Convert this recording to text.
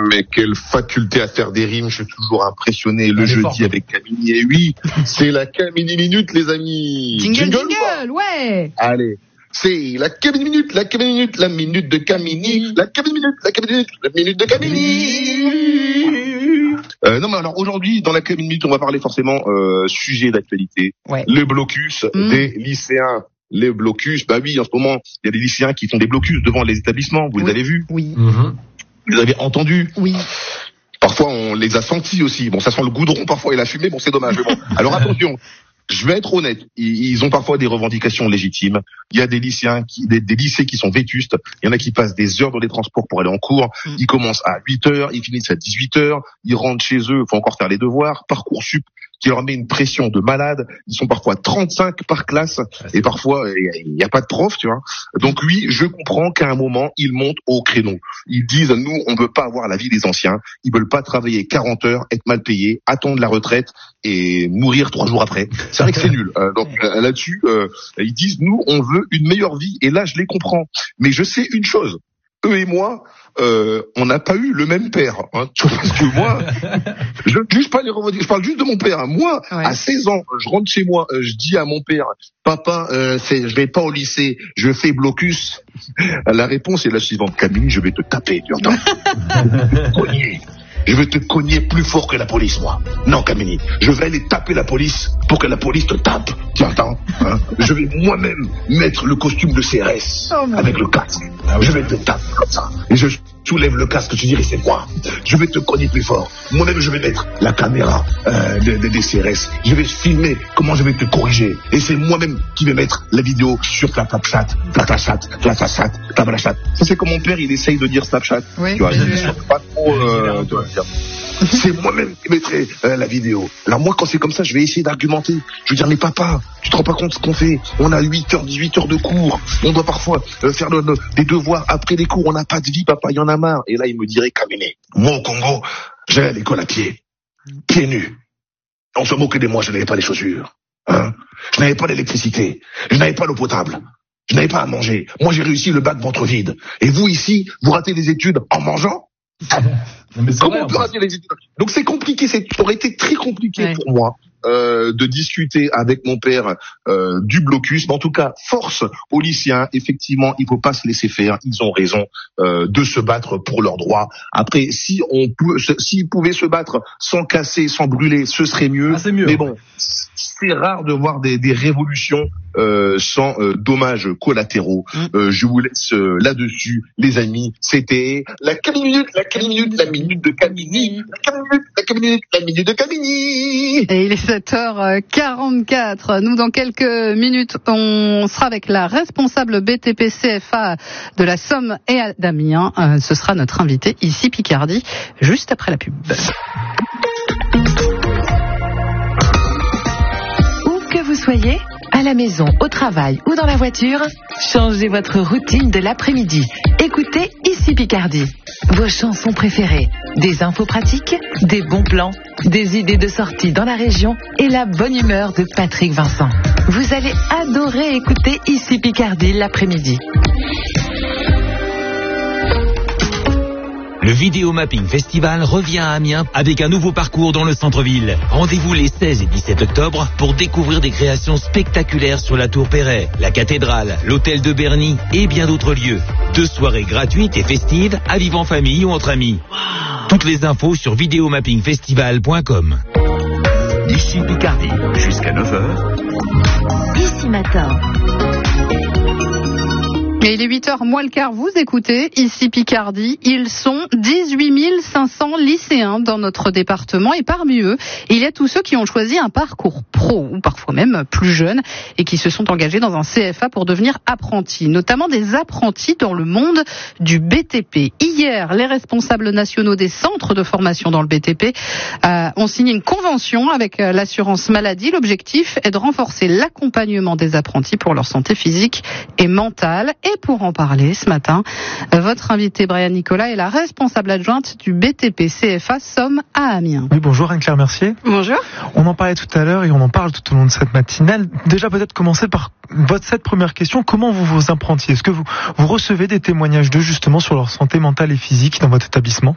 Mais quelle faculté à faire des rimes, je suis toujours impressionné le jeudi avec Camini. Et oui, c'est la Camini Minute, les amis. Jingle, ouais. Allez, c'est la Camini Minute, la Camini Minute, la minute de Camini, la Camini Minute, la Camini Minute, la minute de Camini. Non, mais alors aujourd'hui, dans la Camini Minute, on va parler forcément sujet d'actualité. Ouais. Le blocus des lycéens. Les blocus, bah oui, en ce moment, il y a des lycéens qui font des blocus devant les établissements. Vous les avez vus? Oui. Vous les avez entendus? Oui. Parfois, on les a sentis aussi. Bon, ça sent le goudron parfois et la fumée. Bon, c'est dommage. Mais bon. Alors attention. Je vais être honnête. Ils ont parfois des revendications légitimes. Il y a des lycéens des lycées qui sont vétustes. Il y en a qui passent des heures dans les transports pour aller en cours. Ils commencent à 8h, ils finissent à 18h. Ils rentrent chez eux, faut encore faire les devoirs. Parcoursup qui leur met une pression de malade. Ils sont parfois 35 par classe et parfois il n'y a pas de prof, tu vois. Donc oui, je comprends qu'à un moment ils montent au créneau. Ils disent nous on veut pas avoir la vie des anciens. Ils veulent pas travailler 40 heures, être mal payés, attendre la retraite et mourir 3 jours après. C'est vrai que c'est nul. Donc là-dessus, ils disent nous on veut une meilleure vie et là je les comprends. Mais je sais une chose. Eux et moi, on n'a pas eu le même père. Hein, parce que moi, je ne juge pas les revendications, je parle juste de mon père. Moi, à 16 ans, je rentre chez moi, je dis à mon père, papa, je vais pas au lycée, je fais blocus. La réponse est la suivante, Camille, je vais te taper, tu entends? Je vais te cogner plus fort que la police, moi. Non, Camille, je vais aller taper la police pour que la police te tape. Tu entends, hein? Je vais moi-même mettre le costume de CRS avec le casque. Je vais te taper comme ça. Et je soulève le casque, tu dirais c'est moi. Je vais te cogner plus fort. Moi-même, je vais mettre la caméra des CRS. Je vais filmer comment je vais te corriger. Et c'est moi-même qui vais mettre la vidéo sur Snapchat. Ça, c'est comme mon père, il essaye de dire Snapchat. Oui, tu vois, pas trop... c'est moi-même qui mettrai la vidéo. Alors moi, quand c'est comme ça, je vais essayer d'argumenter. Je vais dire, mais papa, tu te rends pas compte ce qu'on fait? On a 8h, 18h de cours. On doit parfois faire des devoirs après les cours. On n'a pas de vie, papa, il y en a marre. Et là, il me dirait, Kamine, moi au Congo, j'allais à l'école à pieds nus. On se moquait de moi, je n'avais pas les chaussures. Hein? Je n'avais pas d'électricité. Je n'avais pas d'eau potable. Je n'avais pas à manger. Moi, j'ai réussi le bac ventre vide. Et vous, ici, vous ratez les études en mangeant? Comment on peut rater les études? Donc c'est compliqué, ça aurait été très compliqué pour moi de discuter avec mon père du blocus. Mais en tout cas, force aux lycéens. Effectivement, il faut pas se laisser faire. Ils ont raison de se battre pour leurs droits. Après, s'ils pouvaient se battre sans casser, sans brûler, ce serait mieux. C'est mieux. Mais bon, c'est rare de voir des révolutions sans dommages collatéraux. Je vous laisse là-dessus, les amis. C'était la Camini Minute, la minute de Camini, la minute de Camini. Et il est 7h44. Nous, dans quelques minutes, on sera avec la responsable BTP CFA de la Somme et d'Amiens. Ce sera notre invité ici Picardie, juste après la pub. Où que vous soyez, à la maison, au travail ou dans la voiture, changez votre routine de l'après-midi. Écoutez Ici Picardie. Vos chansons préférées, des infos pratiques, des bons plans, des idées de sortie dans la région et la bonne humeur de Patrick Vincent. Vous allez adorer écouter Ici Picardie l'après-midi. Le Vidéo Mapping Festival revient à Amiens avec un nouveau parcours dans le centre-ville. Rendez-vous les 16 et 17 octobre pour découvrir des créations spectaculaires sur la Tour Perret, la cathédrale, l'hôtel de Berny et bien d'autres lieux. 2 soirées gratuites et festives à vivre en famille ou entre amis. Toutes les infos sur videomappingfestival.com. Ici Picardie, jusqu'à 9h. Ici Matin. Et il est 8h moins le quart, vous écoutez ici Picardie. Ils sont 18 500 lycéens dans notre département et parmi eux, il y a tous ceux qui ont choisi un parcours pro ou parfois même plus jeunes et qui se sont engagés dans un CFA pour devenir apprentis, notamment des apprentis dans le monde du BTP. Hier, les responsables nationaux des centres de formation dans le BTP ont signé une convention avec l'assurance maladie. L'objectif est de renforcer l'accompagnement des apprentis pour leur santé physique et mentale. Et pour en parler ce matin, votre invité Brian Nicolas est la responsable adjointe du BTP CFA Somme à Amiens. Oui, bonjour Anne-Claire Mercier. Bonjour. On en parlait tout à l'heure et on en parle tout au long de cette matinale. Déjà peut-être commencer par cette première question. Comment vous apprentis? Est-ce que vous recevez des témoignages d'eux justement sur leur santé mentale et physique dans votre établissement?